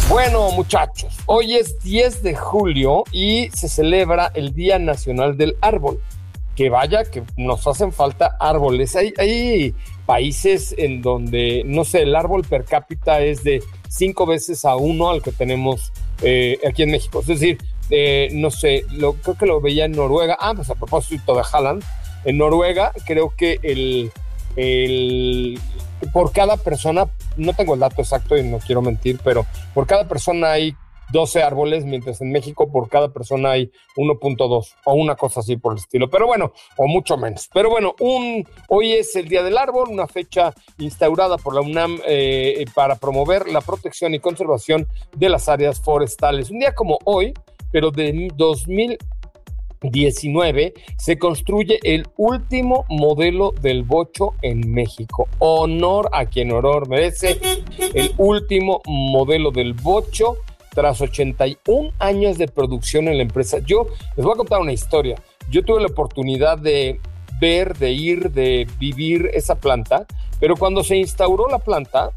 Bueno, muchachos, hoy es 10 de julio y se celebra el Día Nacional del Árbol. Que vaya, que nos hacen falta árboles. Hay países en donde, no sé, el árbol per cápita es de 5 veces a 1 al que tenemos aquí en México. Es decir, no sé, creo que lo veía en Noruega. Pues a propósito de Haaland, en Noruega creo que por cada persona, no tengo el dato exacto y no quiero mentir, pero por cada persona hay 12 árboles, mientras en México por cada persona hay 1.2 o una cosa así por el estilo, pero bueno, o mucho menos. Pero bueno, hoy es el Día del Árbol, una fecha instaurada por la UNAM para promover la protección y conservación de las áreas forestales. Un día como hoy, pero de 2019, se construye el último modelo del bocho en México. Honor a quien honor merece. El último modelo del bocho tras 81 años de producción en la empresa. Yo les voy a contar una historia. Yo tuve la oportunidad de ver, de ir, de vivir esa planta, pero cuando se instauró la planta,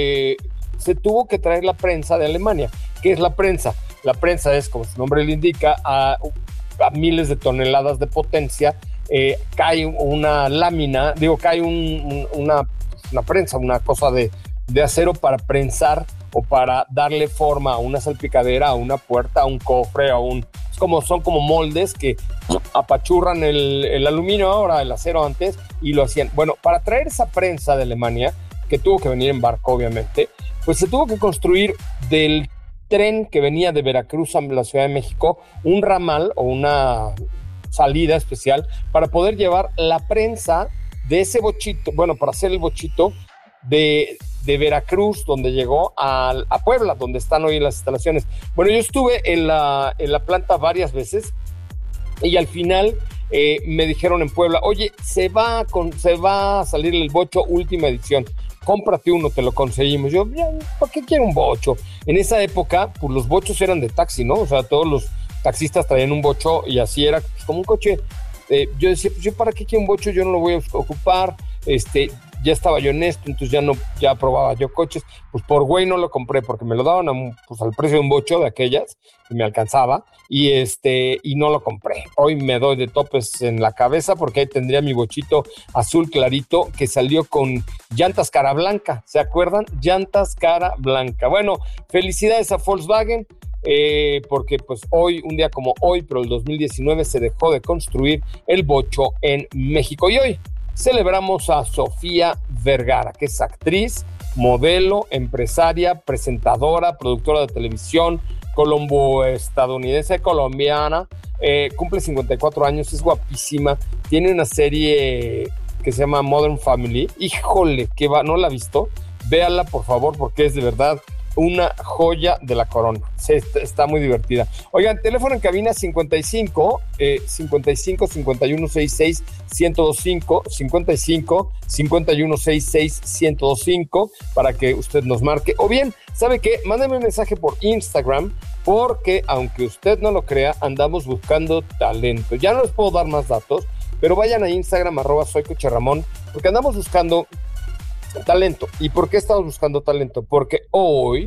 se tuvo que traer la prensa de Alemania. ¿Qué es la prensa? La prensa es, como su nombre le indica, a miles de toneladas de potencia, cae una lámina, cae una prensa, una cosa de acero para prensar o para darle forma a una salpicadera, a una puerta, a un cofre, son como moldes que apachurran el aluminio ahora, el acero antes, y lo hacían. Bueno, para traer esa prensa de Alemania, que tuvo que venir en barco, obviamente, pues se tuvo que construir del tren que venía de Veracruz a la Ciudad de México, un ramal o una salida especial para poder llevar la prensa de ese bochito, para hacer el bochito de Veracruz, donde llegó a Puebla, donde están hoy las instalaciones. Bueno, yo estuve en la planta varias veces y al final me dijeron en Puebla, oye, se va a salir el bocho última edición, cómprate uno, te lo conseguimos. Yo, ¿para qué quiero un bocho? En esa época, pues los bochos eran de taxi, ¿no? O sea, todos los taxistas traían un bocho y así era como un coche. Yo decía, pues yo para qué quiero un bocho, yo no lo voy a ocupar. Ya estaba yo en esto, entonces ya probaba yo coches. Pues por güey no lo compré porque me lo daban al precio de un bocho de aquellas que me alcanzaba y no lo compré. Hoy me doy de topes en la cabeza porque ahí tendría mi bochito azul clarito que salió con llantas cara blanca. ¿Se acuerdan? Llantas cara blanca. Bueno, felicidades a Volkswagen. Porque pues hoy, un día como hoy, pero el 2019 se dejó de construir el bocho en México. Y hoy celebramos a Sofía Vergara, que es actriz, modelo, empresaria, presentadora, productora de televisión, colombo-estadounidense, colombiana, cumple 54 años, es guapísima, tiene una serie que se llama Modern Family. Híjole, ¿no la ha visto? Véala, por favor, porque es de verdad una joya de la corona. Está muy divertida. Oigan, teléfono en cabina 55 51 66 1025, 55 51 66 1025, para que usted nos marque. O bien, ¿sabe qué? Mándeme un mensaje por Instagram, porque aunque usted no lo crea, andamos buscando talento. Ya no les puedo dar más datos, pero vayan a Instagram, @soycocherramón, porque andamos buscando talento. ¿Y por qué estamos buscando talento? Porque hoy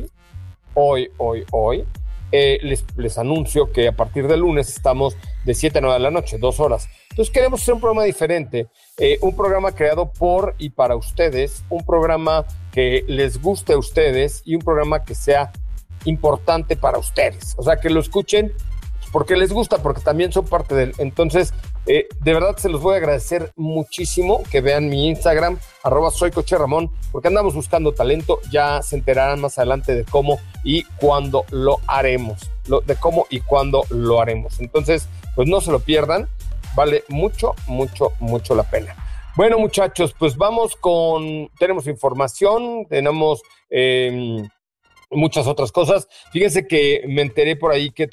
les anuncio que a partir del lunes estamos de 7 a 9 de la noche, 2 horas. Entonces queremos hacer un programa diferente, un programa creado por y para ustedes, un programa que les guste a ustedes y un programa que sea importante para ustedes. O sea, que lo escuchen porque les gusta, porque también son parte de él. Entonces, de verdad se los voy a agradecer muchísimo que vean mi Instagram, @soycocherramón, porque andamos buscando talento. Ya se enterarán más adelante de cómo y cuándo lo haremos. Entonces, pues no se lo pierdan. Vale mucho, mucho, mucho la pena. Bueno, muchachos, pues tenemos información, tenemos muchas otras cosas. Fíjense que me enteré por ahí que